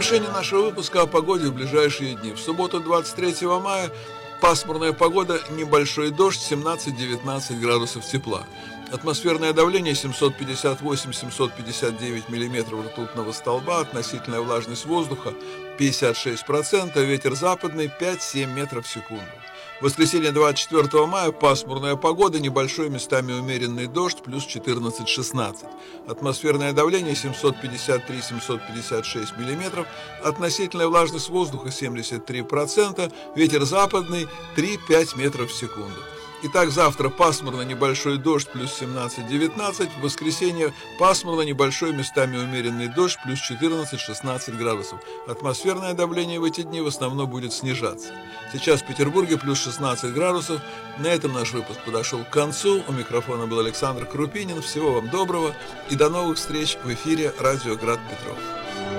завершение нашего выпуска о погоде в ближайшие дни. В субботу 23 мая пасмурная погода, небольшой дождь, 17-19 градусов тепла. Атмосферное давление 758-759 миллиметров ртутного столба, относительная влажность воздуха 56%, ветер западный 5-7 метров в секунду. В воскресенье 24 мая пасмурная погода, небольшой местами умеренный дождь, плюс 14-16. Атмосферное давление 753-756 миллиметров, относительная влажность воздуха 73%, ветер западный 3-5 метров в секунду. Итак, завтра пасмурно, небольшой дождь, плюс 17-19. В воскресенье пасмурно, небольшой, местами умеренный дождь, плюс 14-16 градусов. Атмосферное давление в эти дни в основном будет снижаться. Сейчас в Петербурге плюс 16 градусов. На этом наш выпуск подошел к концу. У микрофона был Александр Крупинин. Всего вам доброго и до новых встреч в эфире «Радио Град Петров».